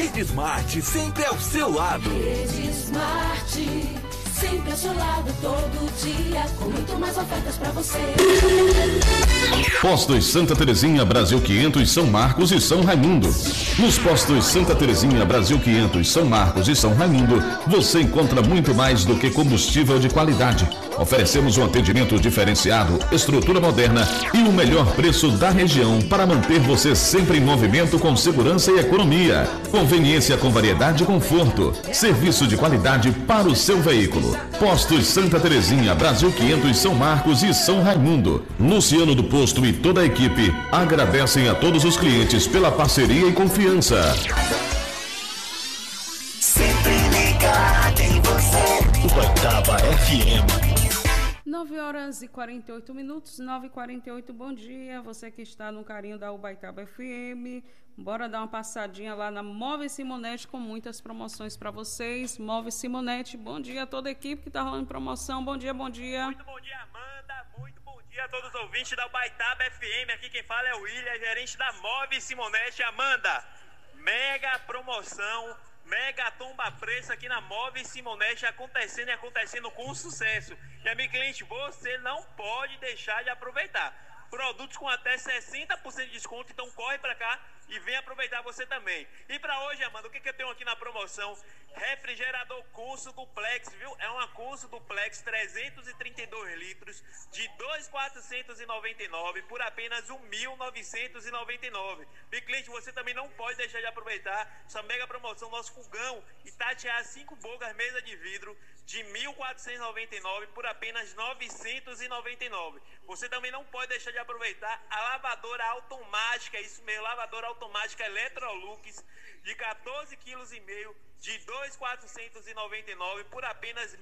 Rede Smart, sempre ao seu lado. Rede Smart, sempre ao seu lado, todo dia, com muito mais ofertas pra você. Postos Santa Terezinha, Brasil 500, São Marcos e São Raimundo. Nos postos Santa Terezinha, Brasil 500, São Marcos e São Raimundo, você encontra muito mais do que combustível de qualidade. Oferecemos um atendimento diferenciado, estrutura moderna e o melhor preço da região para manter você sempre em movimento com segurança e economia. Conveniência com variedade e conforto. Serviço de qualidade para o seu veículo. Postos Santa Terezinha, Brasil 500, São Marcos e São Raimundo. Luciano do Posto e toda a equipe agradecem a todos os clientes pela parceria e confiança. Sempre ligado em você. Ubaitaba FM. 9h48, 9h48, bom dia, você que está no carinho da Ubaitaba FM, bora dar uma passadinha lá na Móveis Simonete com muitas promoções para vocês. Móveis Simonete, bom dia a toda a equipe que está rolando promoção, bom dia, bom dia. Muito bom dia, Amanda, muito bom dia a todos os ouvintes da Ubaitaba FM, aqui quem fala é o William, gerente da Móveis Simonete. Amanda, mega promoção, mega tomba preço aqui na Móveis Simonete acontecendo e acontecendo com sucesso. E amigo cliente, você não pode deixar de aproveitar. Produtos com até 60% de desconto, então corre pra cá e vem aproveitar você também. E pra hoje, Amanda, o que eu tenho aqui na promoção? Refrigerador Consul Duplex, viu? É uma Consul Duplex 332 litros de 2.499 por apenas 1.999. E cliente, você também não pode deixar de aproveitar essa mega promoção, nosso fogão Itatiaia 5 bogas, mesa de vidro de 1.499 por apenas 999. Você também não pode deixar de aproveitar a lavadora automática, isso mesmo, lavadora automática Electrolux de 14,5 kg de 2.499 por apenas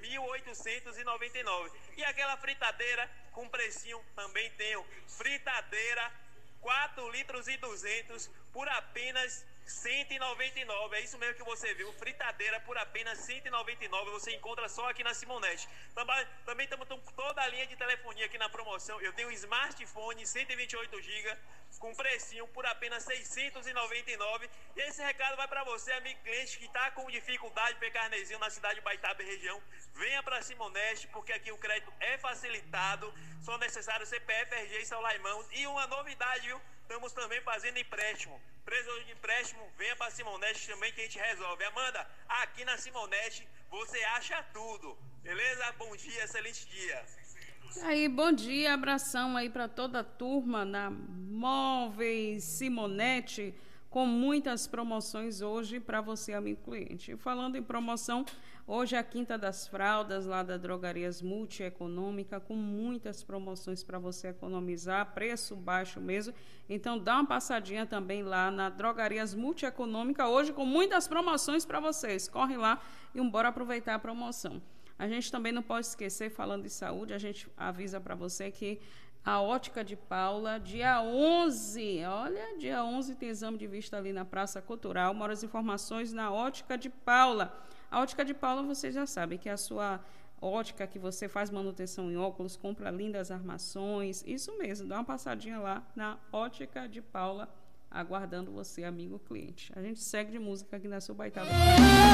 1.899. E aquela fritadeira com precinho também tenho. Fritadeira 4 litros e 200 por apenas 199, é isso mesmo que você viu, fritadeira por apenas 199, você encontra só aqui na Simonete. Também estamos com toda a linha de telefonia aqui na promoção. Eu tenho um smartphone 128 GB com precinho por apenas 699. E esse recado vai para você, amigo cliente, que está com dificuldade de pegar carnezinho na cidade de Ubaitaba e região. Venha para Simonete, porque aqui o crédito é facilitado, só necessário CPF, RG e celular em mãos. E uma novidade, viu? Estamos também fazendo empréstimo. Preço de empréstimo, venha para Simonete também que a gente resolve. Amanda, aqui na Simonete você acha tudo. Beleza? Bom dia, excelente dia. Aí, bom dia, abração aí para toda a turma na Móveis Simonete, com muitas promoções hoje para você, amigo cliente. Falando em promoção, hoje é a Quinta das Fraldas, lá da Drogarias Multieconômica, com muitas promoções para você economizar, preço baixo mesmo. Então, dá uma passadinha também lá na Drogarias Multieconômica, hoje com muitas promoções para vocês. Corre lá e bora aproveitar a promoção. A gente também não pode esquecer, falando de saúde, a gente avisa para você que a Ótica de Paula, dia 11, olha, dia 11 tem exame de vista ali na Praça Cultural. Maiores informações na Ótica de Paula. A Ótica de Paula, você já sabe que é a sua ótica que você faz manutenção em óculos, compra lindas armações, isso mesmo, dá uma passadinha lá na Ótica de Paula, aguardando você, amigo cliente. A gente segue de música aqui na Ubaitaba.